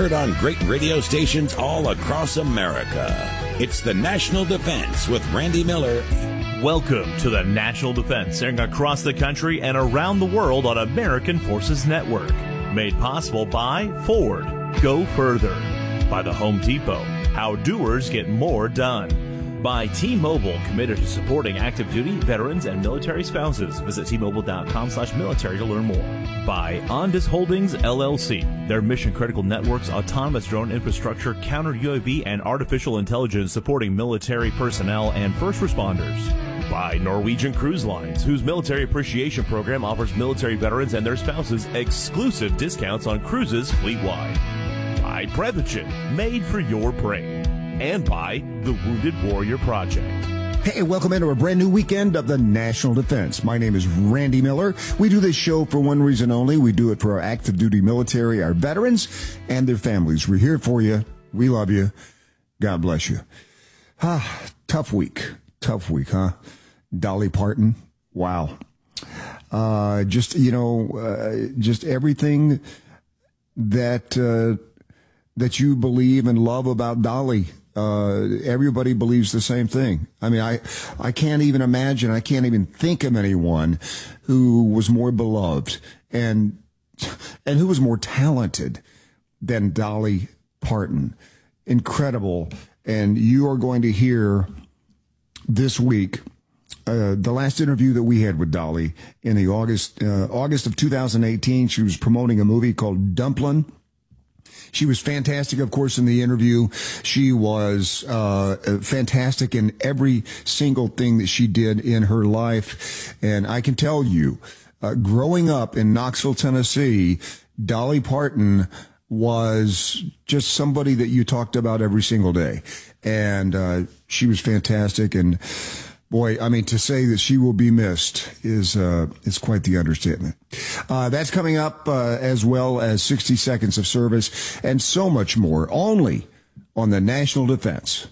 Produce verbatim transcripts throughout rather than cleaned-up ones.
heard on great radio stations all across America. It's the National Defense with Randy Miller. Welcome to the National Defense, airing across the country and around the world on American Forces Network. Made possible by Ford, Go Further. By the Home Depot, how doers get more done. By T-Mobile, committed to supporting active duty, veterans, and military spouses. Visit T-Mobile.com slash military to learn more. By Ondas Holdings, L L C. Their mission-critical networks, autonomous drone infrastructure, counter-U A V, and artificial intelligence supporting military personnel and first responders. By Norwegian Cruise Lines, whose military appreciation program offers military veterans and their spouses exclusive discounts on cruises fleet-wide. By Prevagen, made for your brain. And by the Wounded Warrior Project. Hey, welcome into a brand new weekend of the National Defense. My name is Randy Miller. We do this show for one reason only. We do it for our active duty military, our veterans, and their families. We're here for you. We love you. God bless you. Ah, tough week. Tough week, huh? Dolly Parton. Wow. Uh, just, you know, uh, just everything that, uh, that you believe and love about Dolly. Uh, everybody believes the same thing. I mean, I, I can't even imagine, I can't even think of anyone who was more beloved and, and who was more talented than Dolly Parton. Incredible. And you are going to hear this week, uh, the last interview that we had with Dolly in the August, uh, August of two thousand eighteen. She was promoting a movie called Dumplin'. She was fantastic, of course, in the interview. She was uh fantastic in every single thing that she did in her life. And I can tell you, uh, growing up in Knoxville, Tennessee, Dolly Parton was just somebody that you talked about every single day. And uh she was fantastic. And boy, I mean, to say that she will be missed is uh, is quite the understatement. Uh, that's coming up, uh, as well as sixty seconds of service and so much more, only on the National Defense.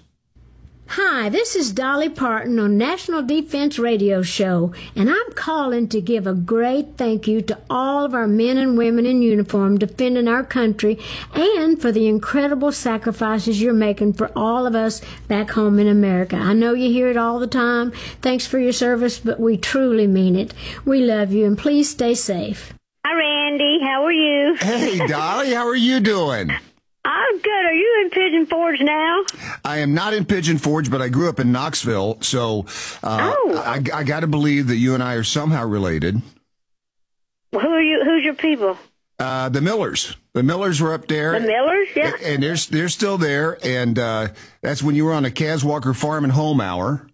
Hi, this is Dolly Parton on National Defense Radio Show, and I'm calling to give a great thank you to all of our men and women in uniform defending our country and for the incredible sacrifices you're making for all of us back home in America. I know you hear it all the time. Thanks for your service, but we truly mean it. We love you, and please stay safe. Hi, Randy. How are you? Hey, Dolly. How are you doing? I'm good. Are you in Pigeon Forge now? I am not in Pigeon Forge, but I grew up in Knoxville, so uh, oh. I, I got to believe that you and I are somehow related. Who are you? Who's your people? Uh, the Millers. The Millers were up there. The Millers, yeah. And they're, they're still there, and uh, that's when you were on the Caswalker Farm and Home Hour.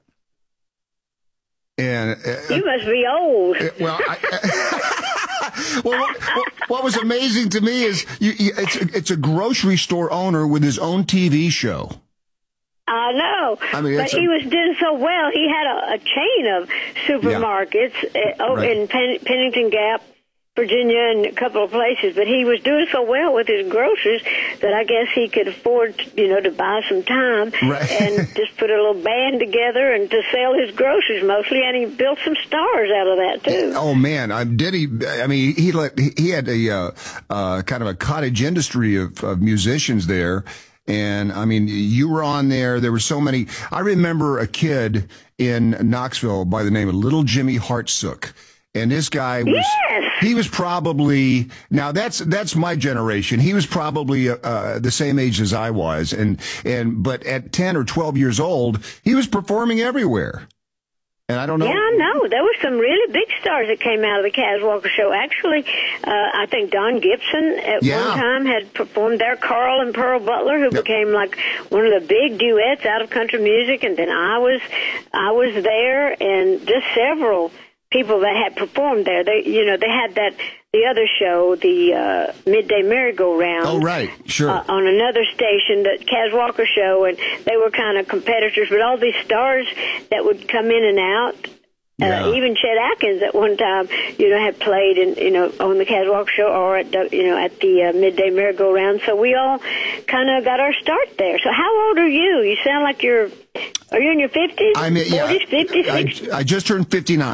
And uh, you must be old. Uh, well, I... Well, what, what was amazing to me is you, you, it's, it's a grocery store owner with his own T V show. I know, I mean, but a, he was doing so well. He had a, a chain of supermarkets yeah. uh, over right. in Pen- Pennington Gap, Virginia, and a couple of places. But he was doing so well with his groceries that I guess he could afford, you know, to buy some time right. and just put a little band together and to sell his groceries mostly. And he built some stars out of that too. Oh man, I, did he? I mean, he let he had a uh, uh, kind of a cottage industry of, of musicians there. And I mean, you were on there. There were so many. I remember a kid in Knoxville by the name of Little Jimmy Hartsook. And this guy was, yes. he was probably, now that's, that's my generation. He was probably, uh, the same age as I was. And, and, but at ten or twelve years old, he was performing everywhere. And I don't know. Yeah, I know. There were some really big stars that came out of the Caswalker show. Actually, uh, I think Don Gibson at yeah. one time had performed there. Carl and Pearl Butler, who yep. became like one of the big duets out of country music. And then I was, I was there, and just several people that had performed there. They, you know, they had that, the other show, the uh, Midday Merry-Go-Round. Oh, right, sure. Uh, on another station, the Caswalker show, and they were kind of competitors, but all these stars that would come in and out, yeah. uh, even Chet Atkins at one time, you know, had played in, you know, on the Caswalker show or at, the, you know, at the uh, Midday Merry-Go-Round. So we all kind of got our start there. So how old are you? You sound like you're, are you in your fifties, I'm, yeah, forties, fifties, I, sixties? I just turned fifty-nine.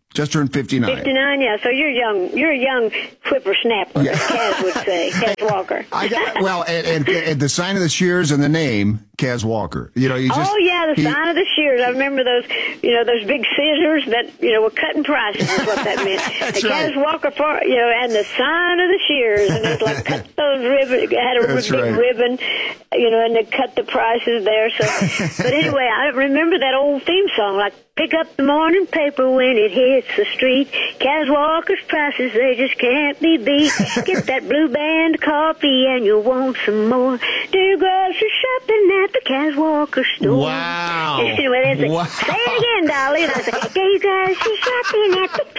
Just turned fifty-nine. fifty-nine, yeah. So you're young. You're a young whippersnapper, Yeah. as Kaz would say, Kaz Walker. I got, well, and, and, and the sign of the Shears and the name, Kaz Walker. You know, you just. Oh yeah, the he, sign of the Shears. I remember those, you know, those big scissors that, you know, were cutting prices is what that meant. That's the right. Kaz Walker, for, you know, and the sign of the Shears, and it was like cut those ribbons. It had a That's big right. ribbon, you know, and they cut the prices there. So, but anyway, I remember that old theme song, like. Pick up the morning paper when it hits the street. Kaz Walker's prices, they just can't be beat. Get that Blue Band coffee and you'll want some more. Do your grocery shopping at the Kaz Walker store. Wow. Anyway, they say, Wow. say it again, Dolly. And I say, do your grocery shopping at the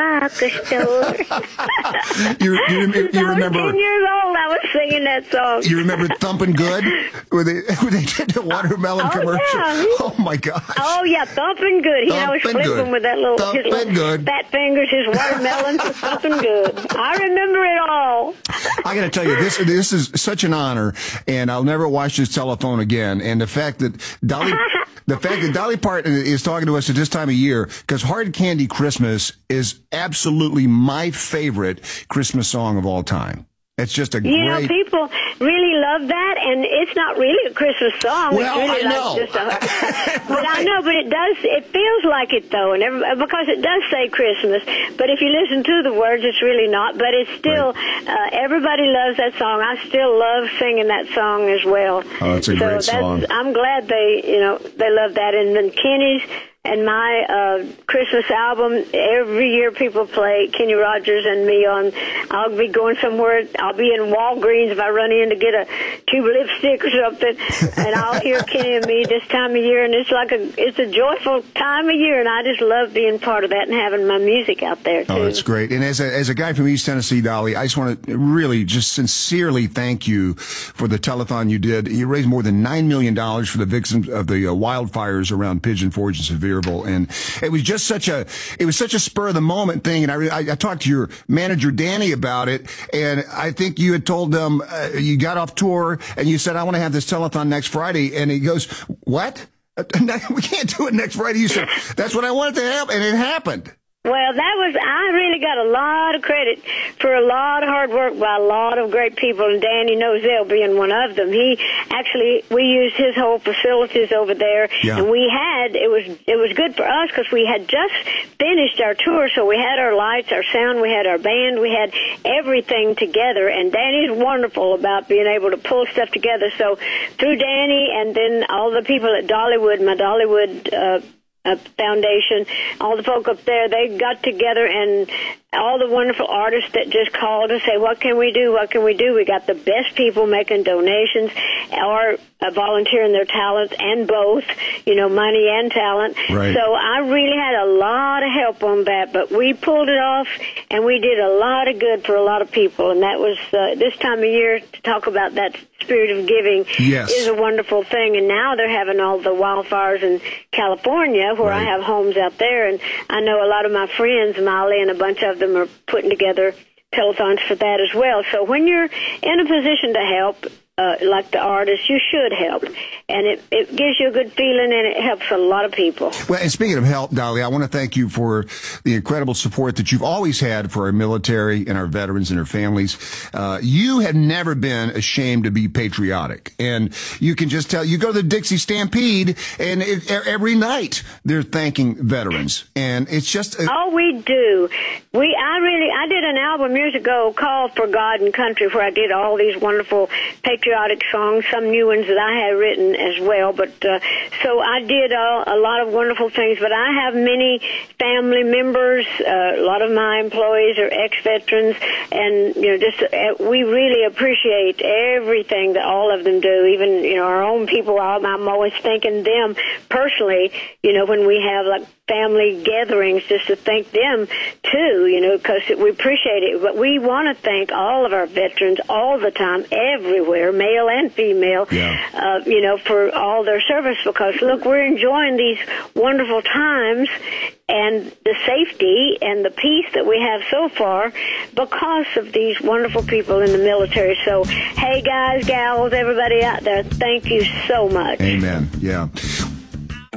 Kaz Walker store. You, you, you, Since you I was remember. ten years old, I was singing that song. You remember Thumpin' Good? Where they, where they did the watermelon Oh, commercial? yeah. Oh, my gosh. Oh, yeah, thumping good. He always Thumping flipping good. with that little, his Thumping little good. fat fingers, his watermelons, thumping good. I remember it all. I got to tell you, this this is such an honor, and I'll never watch this telephone again. And the fact that Dolly, the fact that Dolly Parton is talking to us at this time of year, because Hard Candy Christmas is absolutely my favorite Christmas song of all time. It's just a You great. know, people really love that, and it's not really a Christmas song. Well, it's really I know. Like just a, but I know, but it does. It feels like it though, and every, because it does say Christmas. But if you listen to the words, it's really not. But it's still. Uh, everybody loves that song. I still love singing that song as well. Oh, it's a so great that's, song. I'm glad they, you know, they love that. And then Kenny's. And my uh, Christmas album, every year people play Kenny Rogers and me on, I'll be going somewhere, I'll be in Walgreens if I run in to get a tube of lipstick or something, and I'll hear Kenny and me this time of year, and it's like a, it's a joyful time of year, and I just love being part of that and having my music out there, too. Oh, that's great. And as a, as a guy from East Tennessee, Dolly, I just want to really just sincerely thank you for the telethon you did. You raised more than nine million dollars for the victims of the uh, wildfires around Pigeon Forge and Sevierville. And it was just such a, it was such a spur of the moment thing. And I, I, I talked to your manager, Danny, about it. And I think you had told them, uh, you got off tour and you said, I want to have this telethon next Friday. And he goes, what? We can't do it next Friday. You said, that's what I wanted to happen. And it happened. Well, that was, I really got a lot of credit for a lot of hard work by a lot of great people, and Danny Nozell being one of them. He actually, we used his whole facilities over there, Yeah. and we had, it was, it was good for us because we had just finished our tour, so we had our lights, our sound, we had our band, we had everything together, and Danny's wonderful about being able to pull stuff together. So through Danny and then all the people at Dollywood, my Dollywood, uh, Uh, foundation, all the folk up there, they got together, and all the wonderful artists that just called to say, what can we do, what can we do? We got the best people making donations or uh, volunteering their talents, and both, you know, money and talent. Right. So I really had a lot of help on that, but we pulled it off, and we did a lot of good for a lot of people, and that was uh, this time of year to talk about that spirit of giving Yes. is a wonderful thing. And now they're having all the wildfires in California, where Right. I have homes out there, and I know a lot of my friends, Molly and a bunch of them, are putting together telethons for that as well. So when you're in a position to help, uh, like the artist, you should help. And it, it gives you a good feeling, and it helps a lot of people. Well, and speaking of help, Dolly, I want to thank you for the incredible support that you've always had for our military and our veterans and their families. Uh, you have never been ashamed to be patriotic. And you can just tell, you go to the Dixie Stampede, and it, every night they're thanking veterans. And it's just... A, Oh, we do. We, I really, I did an album years ago called For God and Country, where I did all these wonderful patriotic songs, some new ones that I had written as well. But uh, so I did uh, a lot of wonderful things. But I have many family members. Uh, a lot of my employees are ex-veterans, and you know, just uh, we really appreciate everything that all of them do. Even you know, our own people. I'm always thanking them personally. You know, when we have like family gatherings, just to thank them too, you know, because we appreciate it. But we want to thank all of our veterans all the time, everywhere, male and female, Yeah. uh, you know, for all their service. Because, look, we're enjoying these wonderful times and the safety and the peace that we have so far because of these wonderful people in the military. So, hey, guys, gals, everybody out there, thank you so much. Amen. Yeah.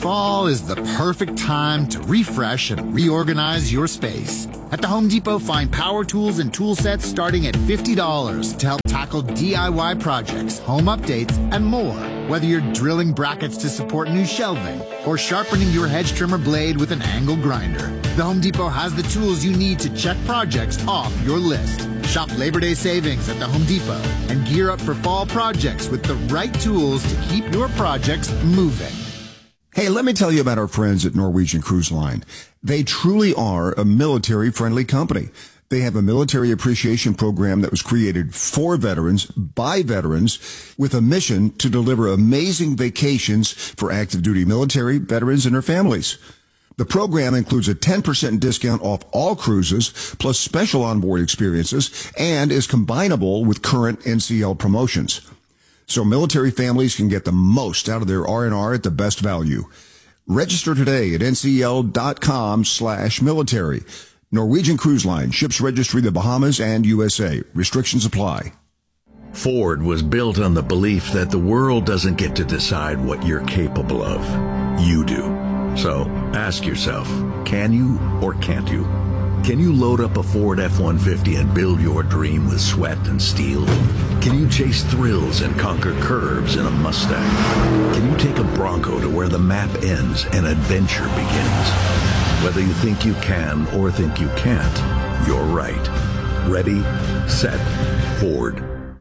Fall is the perfect time to refresh and reorganize your space. At the Home Depot, find power tools and tool sets starting at fifty dollars to help tackle D I Y projects, home updates, and more. Whether you're drilling brackets to support new shelving or sharpening your hedge trimmer blade with an angle grinder, the Home Depot has the tools you need to check projects off your list. Shop Labor Day savings at the Home Depot and gear up for fall projects with the right tools to keep your projects moving. Hey, let me tell you about our friends at Norwegian Cruise Line. They truly are a military-friendly company. They have a military appreciation program that was created for veterans, by veterans, with a mission to deliver amazing vacations for active duty military, veterans, and their families. The program includes a ten percent discount off all cruises, plus special onboard experiences, and is combinable with current N C L promotions. So military families can get the most out of their R and R at the best value. Register today at ncl.com slash military. Norwegian Cruise Line, ships registry the Bahamas and U S A. Restrictions apply. Ford was built on the belief that the world doesn't get to decide what you're capable of. You do. So ask yourself, can you or can't you? Can you load up a Ford F one fifty and build your dream with sweat and steel? Can you chase thrills and conquer curves in a Mustang? Can you take a Bronco to where the map ends and adventure begins? Whether you think you can or think you can't, you're right. Ready, set, Ford.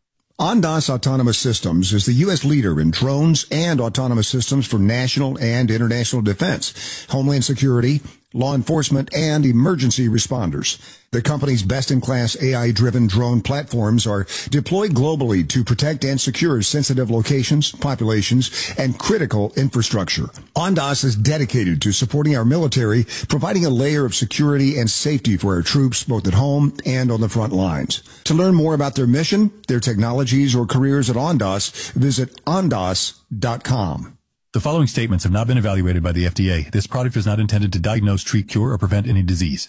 Ondas Autonomous Systems is the U S leader in drones and autonomous systems for national and international defense, homeland security, law enforcement, and emergency responders. The company's best-in-class A I-driven drone platforms are deployed globally to protect and secure sensitive locations, populations, and critical infrastructure. Ondas is dedicated to supporting our military, providing a layer of security and safety for our troops both at home and on the front lines. To learn more about their mission, their technologies, or careers at Ondas, visit ondas dot com. The following statements have not been evaluated by the F D A. This product is not intended to diagnose, treat, cure, or prevent any disease.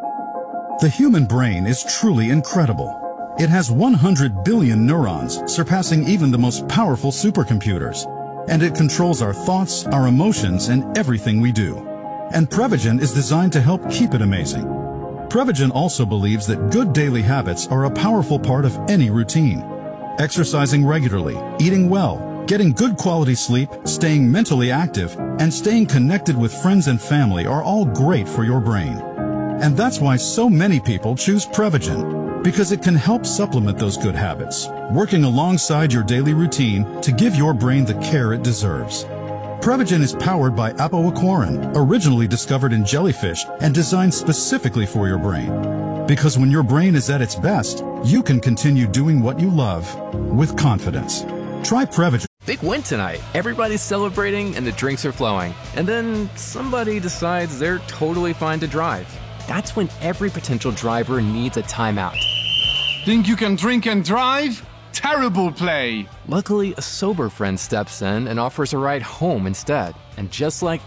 The human brain is truly incredible. It has one hundred billion neurons, surpassing even the most powerful supercomputers. And it controls our thoughts, our emotions, and everything we do. And Prevagen is designed to help keep it amazing. Prevagen also believes that good daily habits are a powerful part of any routine. Exercising regularly, eating well, getting good quality sleep, staying mentally active, and staying connected with friends and family are all great for your brain. And that's why so many people choose Prevagen, because it can help supplement those good habits, working alongside your daily routine to give your brain the care it deserves. Prevagen is powered by apoaquarin, originally discovered in jellyfish and designed specifically for your brain. Because when your brain is at its best, you can continue doing what you love with confidence. Try Prevagen. Big win tonight. Everybody's celebrating and the drinks are flowing. And then somebody decides they're totally fine to drive. That's when every potential driver needs a timeout. Think you can drink and drive? Terrible play. Luckily, a sober friend steps in and offers a ride home instead. And just like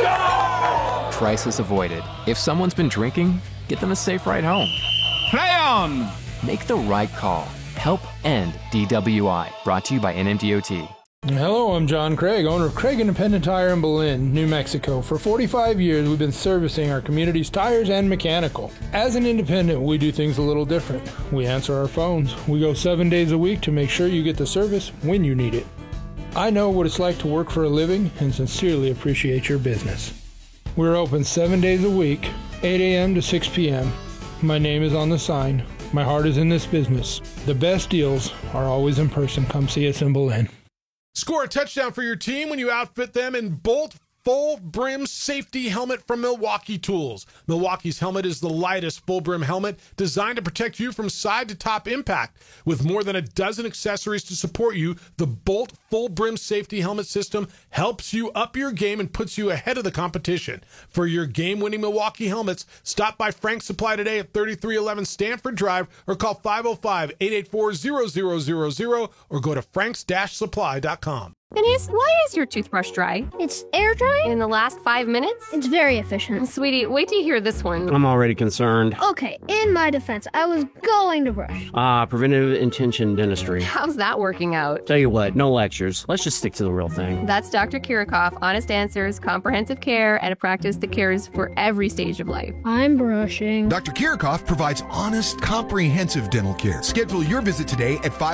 that, crisis avoided. If someone's been drinking, get them a safe ride home. Play on! Make the right call. Help end D W I. Brought to you by N M D O T. Hello, I'm John Craig, owner of Craig Independent Tire in Belen, New Mexico. For forty-five years, we've been servicing our community's tires and mechanical. As an independent, we do things a little different. We answer our phones. We go seven days a week to make sure you get the service when you need it. I know what it's like to work for a living and sincerely appreciate your business. We're open seven days a week, eight a.m. to six p.m. My name is on the sign. My heart is in this business. The best deals are always in person. Come see us in Belen. Score a touchdown for your team when you outfit them in Bolt Full Brim Safety Helmet from Milwaukee Tools. Milwaukee's helmet is the lightest full brim helmet designed to protect you from side to top impact. With more than a dozen accessories to support you, the Bolt Full Brim Safety Helmet system helps you up your game and puts you ahead of the competition. For your game-winning Milwaukee helmets, stop by Frank's Supply today at thirty-three eleven Stanford Drive or call five oh five, eight eight four, zero zero zero zero or go to franks dash supply dot com. Phineas, why is your toothbrush dry? It's air dry? In the last five minutes? It's very efficient. Sweetie, wait till you hear this one. I'm already concerned. Okay, in my defense, I was going to brush. Ah, uh, preventive intention dentistry. How's that working out? Tell you what, no lectures. Let's just stick to the real thing. That's Doctor Kirikoff, honest answers, comprehensive care, and a practice that cares for every stage of life. I'm brushing. Doctor Kirikoff provides honest, comprehensive dental care. Schedule your visit today at five